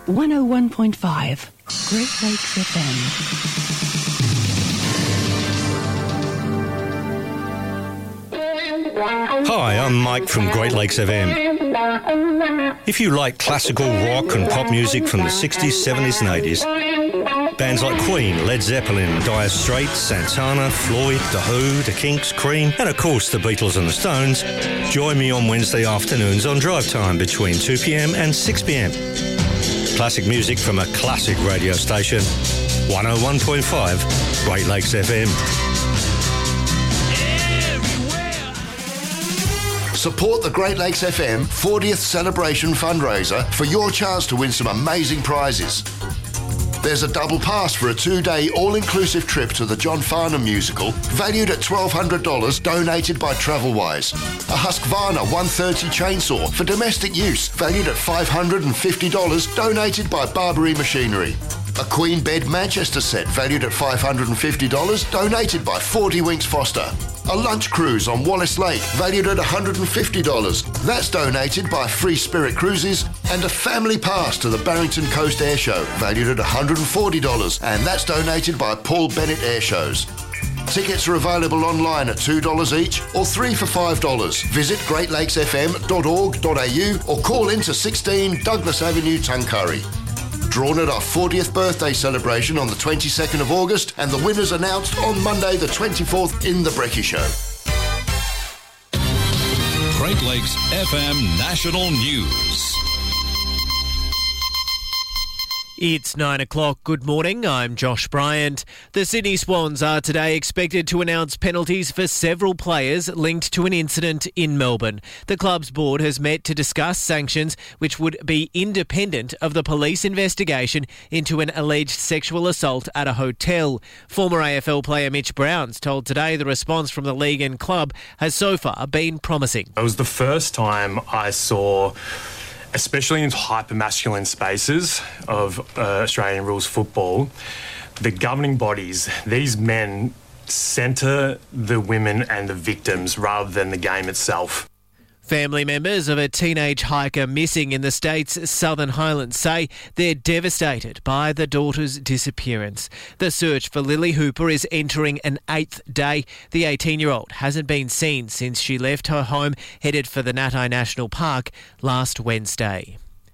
101.5 Great Lakes FM. Hi, I'm Mike from Great Lakes FM. If you like classical rock and pop music from the 60s, 70s and 80s, bands like Queen, Led Zeppelin, Dire Straits, Santana, Floyd, The Who, The Kinks, Cream, and of course the Beatles and the Stones, join me on Wednesday afternoons on Drive Time between 2pm and 6pm. Classic music from a classic radio station, 101.5 Great Lakes FM. Support the Great Lakes FM 40th Celebration fundraiser for your chance to win some amazing prizes. There's a double pass for a 2-day all-inclusive trip to the John Farnham musical, valued at $1,200, donated by Travelwise. A Husqvarna 130 chainsaw for domestic use, valued at $550, donated by Barbary Machinery. A Queen Bed Manchester set, valued at $550, donated by 40 Winks Foster. A lunch cruise on Wallace Lake, valued at $150. That's donated by Free Spirit Cruises. And a family pass to the Barrington Coast Air Show, valued at $140. And that's donated by Paul Bennett Air Shows. Tickets are available online at $2 each or 3 for $5. Visit greatlakesfm.org.au or call into 16 Douglas Avenue, Tuncurry. Drawn at our 40th birthday celebration on the 22nd of August, and the winners announced on Monday the 24th in The Brekkie Show. Great Lakes FM National News. It's 9 o'clock. Good morning. I'm Josh Bryant. The Sydney Swans are today expected to announce penalties for several players linked to an incident in Melbourne. The club's board has met to discuss sanctions which would be independent of the police investigation into an alleged sexual assault at a hotel. Former AFL player Mitch Browns told Today the response from the league and club has so far been promising. It was the first time I saw, especially in hyper-masculine spaces of Australian rules football, the governing bodies, these men centre the women and the victims rather than the game itself. Family members of a teenage hiker missing in the state's Southern Highlands say they're devastated by the daughter's disappearance. The search for Lily Hooper is entering an 8th day. The 18-year-old hasn't been seen since she left her home, headed for the Natai National Park last Wednesday.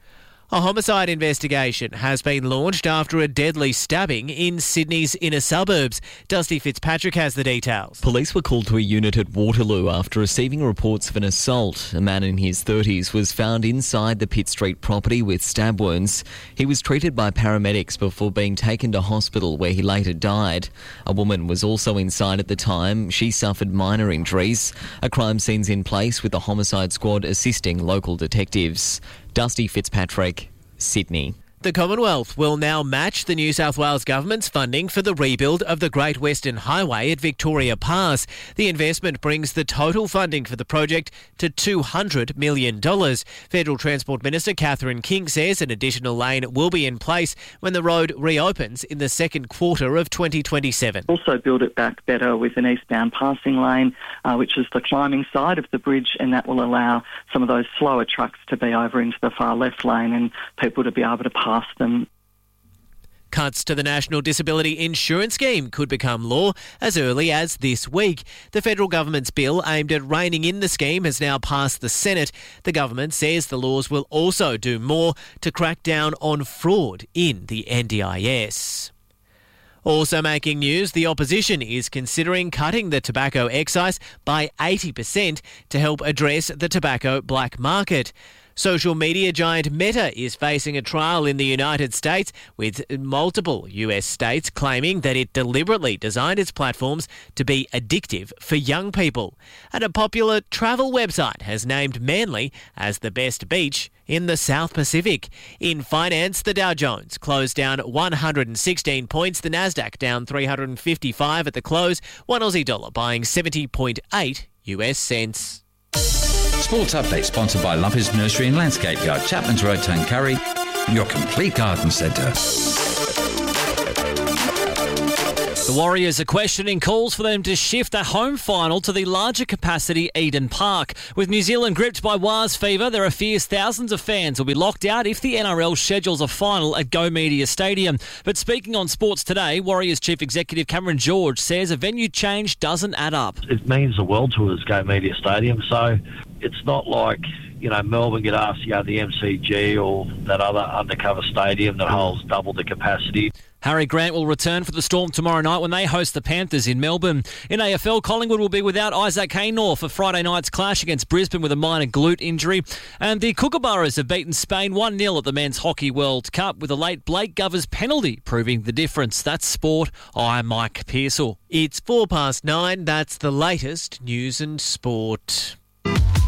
A homicide investigation has been launched after a deadly stabbing in Sydney's inner suburbs. Dusty Fitzpatrick has the details. Police were called to a unit at Waterloo after receiving reports of an assault. A man in his 30s was found inside the Pitt Street property with stab wounds. He was treated by paramedics before being taken to hospital, where he later died. A woman was also inside at the time. She suffered minor injuries. A crime scene's in place with the homicide squad assisting local detectives. Dusty Fitzpatrick, Sydney. The Commonwealth will now match the New South Wales Government's funding for the rebuild of the Great Western Highway at Victoria Pass. The investment brings the total funding for the project to $200 million. Federal Transport Minister Catherine King says an additional lane will be in place when the road reopens in the second quarter of 2027. Also build it back better with an eastbound passing lane, which is the climbing side of the bridge, and that will allow some of those slower trucks to be over into the far left lane and people to be able to pass them. Cuts to the National Disability Insurance Scheme could become law as early as this week. The federal government's bill aimed at reining in the scheme has now passed the Senate. The government says the laws will also do more to crack down on fraud in the NDIS. Also making news, the opposition is considering cutting the tobacco excise by 80% to help address the tobacco black market. Social media giant Meta is facing a trial in the United States, with multiple US states claiming that it deliberately designed its platforms to be addictive for young people. And a popular travel website has named Manly as the best beach in the South Pacific. In finance, the Dow Jones closed down 116 points, the Nasdaq down 355 at the close, one Aussie dollar buying 70.8 US cents. Sports Update sponsored by Lumpy's Nursery and Landscape Yard, Chapman's Road, Tuncurry, your complete garden centre. The Warriors are questioning calls for them to shift a home final to the larger capacity Eden Park. With New Zealand gripped by Wars fever, there are fears thousands of fans will be locked out if the NRL schedules a final at Go Media Stadium. But speaking on Sports Today, Warriors Chief Executive Cameron George says a venue change doesn't add up. It means the world to us, Go Media Stadium, so it's not like, Melbourne get asked to go to the MCG or that other undercover stadium that holds double the capacity. Harry Grant will return for the Storm tomorrow night when they host the Panthers in Melbourne. In AFL, Collingwood will be without Isaac Haynor for Friday night's clash against Brisbane with a minor glute injury. And the Kookaburras have beaten Spain 1-0 at the Men's Hockey World Cup with a late Blake Govers penalty proving the difference. That's sport. I'm Mike Pearsall. It's 9:04. That's the latest news and sport.